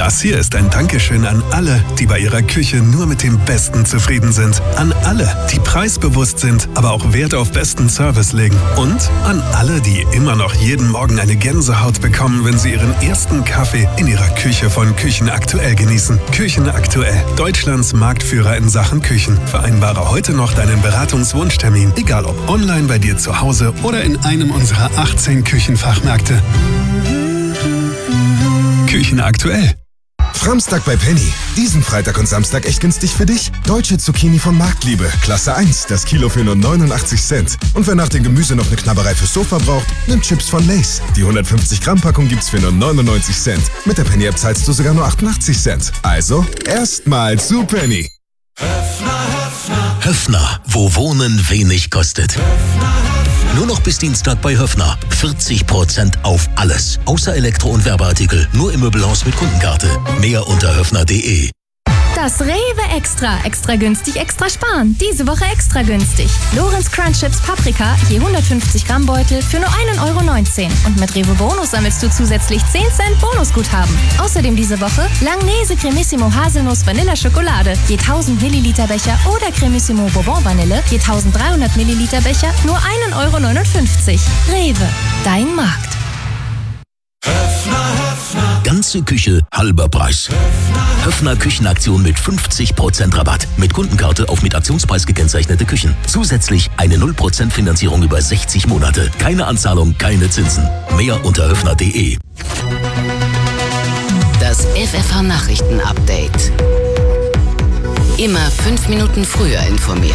Das hier ist ein Dankeschön an alle, die bei ihrer Küche nur mit dem Besten zufrieden sind. An alle, die preisbewusst sind, aber auch Wert auf besten Service legen. Und an alle, die immer noch jeden Morgen eine Gänsehaut bekommen, wenn sie ihren ersten Kaffee in ihrer Küche von Küchen Aktuell genießen. Küchen Aktuell, Deutschlands Marktführer in Sachen Küchen. Vereinbare heute noch deinen Beratungswunschtermin, egal ob online bei dir zu Hause oder in einem unserer 18 Küchenfachmärkte. Küchen Aktuell. Framstag bei Penny. Diesen Freitag und Samstag echt günstig für dich. Deutsche Zucchini von Marktliebe. Klasse 1. Das Kilo für nur 89 Cent. Und wer nach dem Gemüse noch eine Knabberei fürs Sofa braucht, nimmt Chips von Lay's. Die 150 Gramm Packung gibt's für nur 99 Cent. Mit der Penny App zahlst du sogar nur 88 Cent. Also, erstmal zu Penny. Höffner, wo Wohnen wenig kostet. Nur noch bis Dienstag bei Höffner. 40% auf alles. Außer Elektro- und Werbeartikel. Nur im Möbelhaus mit Kundenkarte. Mehr unter höffner.de. Das Rewe Extra. Extra günstig, extra sparen. Diese Woche extra günstig. Lorenz Crunch Chips Paprika, je 150 Gramm Beutel für nur 1,19 €. Und mit Rewe Bonus sammelst du zusätzlich 10 Cent Bonusguthaben. Außerdem diese Woche Langnese Cremissimo Haselnuss Vanilla Schokolade, je 1000 Milliliter Becher oder Cremissimo Bourbon Vanille, je 1300 Milliliter Becher, nur 1,59 €. Rewe, dein Markt. Ganze Küche, halber Preis. Höffner Küchenaktion mit 50% Rabatt. Mit Kundenkarte auf mit Aktionspreis gekennzeichnete Küchen. Zusätzlich eine 0% Finanzierung über 60 Monate. Keine Anzahlung, keine Zinsen. Mehr unter höffner.de. Das FFH Nachrichten Update. Immer 5 Minuten früher informiert.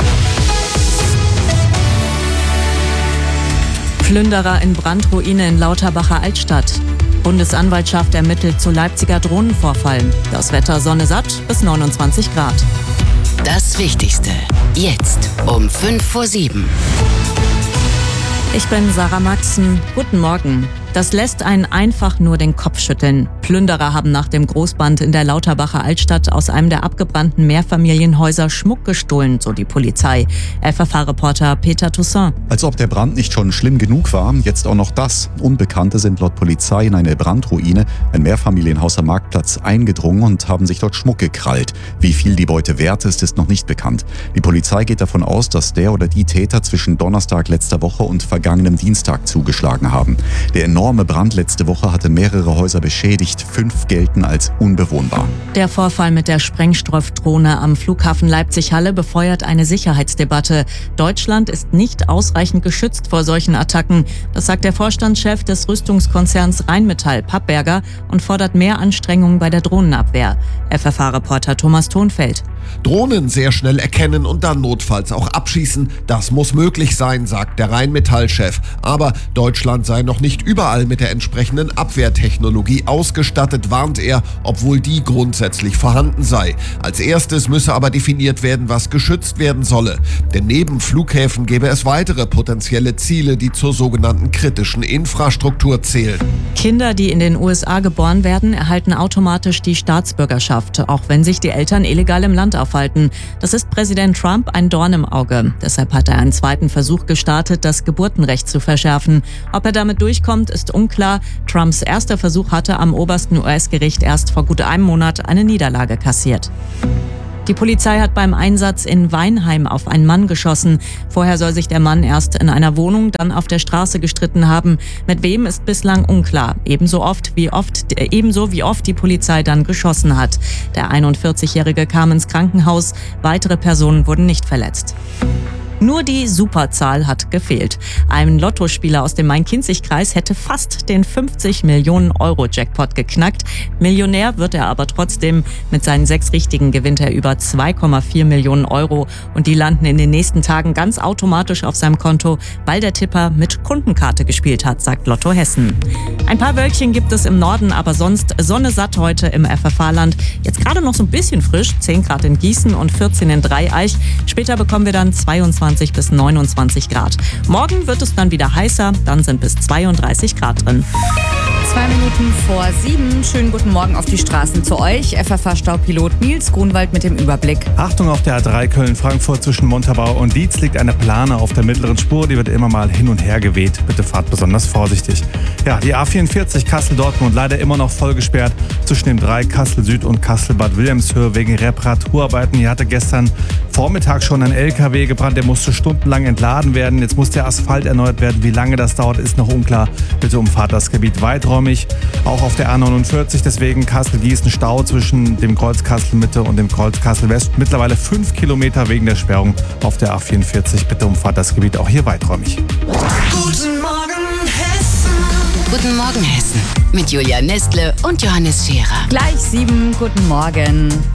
Plünderer in Brandruine in Lauterbacher Altstadt. Bundesanwaltschaft ermittelt zu Leipziger Drohnenvorfall. Das Wetter Sonne satt bis 29 Grad. Das Wichtigste. Jetzt um 6:55. Ich bin Sarah Maxen. Guten Morgen. Das lässt einen einfach nur den Kopf schütteln. Plünderer haben nach dem Großbrand in der Lauterbacher Altstadt aus einem der abgebrannten Mehrfamilienhäuser Schmuck gestohlen, so die Polizei. FFH-Reporter Peter Toussaint. Als ob der Brand nicht schon schlimm genug war, jetzt auch noch das. Unbekannte sind laut Polizei in eine Brandruine, ein Mehrfamilienhaus am Marktplatz, eingedrungen und haben sich dort Schmuck gekrallt. Wie viel die Beute wert ist, ist noch nicht bekannt. Die Polizei geht davon aus, dass der oder die Täter zwischen Donnerstag letzter Woche und vergangenem Dienstag zugeschlagen haben. Der enorme Brand letzte Woche hatte mehrere Häuser beschädigt, 5 gelten als unbewohnbar. Der Vorfall mit der Sprengstoffdrohne am Flughafen Leipzig-Halle befeuert eine Sicherheitsdebatte. Deutschland ist nicht ausreichend geschützt vor solchen Attacken. Das sagt der Vorstandschef des Rüstungskonzerns Rheinmetall, Pappberger, und fordert mehr Anstrengungen bei der Drohnenabwehr. FFH-Reporter Thomas Thonfeld. Drohnen sehr schnell erkennen und dann notfalls auch abschießen, das muss möglich sein, sagt der Rheinmetall-Chef. Aber Deutschland sei noch nicht überall mit der entsprechenden Abwehrtechnologie ausgestattet, warnt er, obwohl die grundsätzlich vorhanden sei. Als erstes müsse aber definiert werden, was geschützt werden solle. Denn neben Flughäfen gäbe es weitere potenzielle Ziele, die zur sogenannten kritischen Infrastruktur zählen. Kinder, die in den USA geboren werden, erhalten automatisch die Staatsbürgerschaft, auch wenn sich die Eltern illegal im Land aufhalten. Das ist Präsident Trump ein Dorn im Auge. Deshalb hat er einen zweiten Versuch gestartet, das Geburtenrecht zu verschärfen. Ob er damit durchkommt, ist unklar. Trumps erster Versuch hatte am obersten US-Gericht erst vor gut einem Monat eine Niederlage kassiert. Die Polizei hat beim Einsatz in Weinheim auf einen Mann geschossen. Vorher soll sich der Mann erst in einer Wohnung, dann auf der Straße gestritten haben. Mit wem ist bislang unklar. Ebenso wie oft die Polizei dann geschossen hat. Der 41-Jährige kam ins Krankenhaus. Weitere Personen wurden nicht verletzt. Nur die Superzahl hat gefehlt. Ein Lottospieler aus dem Main-Kinzig-Kreis hätte fast den 50 Millionen Euro Jackpot geknackt. Millionär wird er aber trotzdem. Mit seinen 6 Richtigen gewinnt er über 2,4 Millionen Euro. Und die landen in den nächsten Tagen ganz automatisch auf seinem Konto, weil der Tipper mit Kundenkarte gespielt hat, sagt Lotto Hessen. Ein paar Wölkchen gibt es im Norden, aber sonst Sonne satt heute im FFH-Land. Jetzt gerade noch so ein bisschen frisch, 10 Grad in Gießen und 14 in Dreieich. Später bekommen wir dann 22 bis 29 Grad. Morgen wird es dann wieder heißer, dann sind bis 32 Grad drin. 6:02 Schönen guten Morgen auf die Straßen zu euch. FFH-Staupilot Nils Grunwald mit dem Überblick. Achtung auf der A3 Köln-Frankfurt zwischen Montabaur und Dietz liegt eine Plane auf der mittleren Spur. Die wird immer mal hin und her geweht. Bitte fahrt besonders vorsichtig. Ja, die A44 Kassel-Dortmund leider immer noch voll gesperrt zwischen dem 3 Kassel Süd und Kassel-Bad Wilhelmshöhe wegen Reparaturarbeiten. Hier hatte gestern Vormittag schon ein LKW gebrannt. Der musste stundenlang entladen werden. Jetzt muss der Asphalt erneuert werden. Wie lange das dauert, ist noch unklar. Bitte umfahrt das Gebiet weiträumig. Auch auf der A49, deswegen Kassel-Gießen Stau zwischen dem Kreuz Kassel-Mitte und dem Kreuz Kassel-West. Mittlerweile 5 Kilometer wegen der Sperrung auf der A44. Bitte umfahrt das Gebiet auch hier weiträumig. Guten Morgen Hessen. Guten Morgen Hessen. Mit Julia Nestle und Johannes Scherer. Gleich 7, guten Morgen.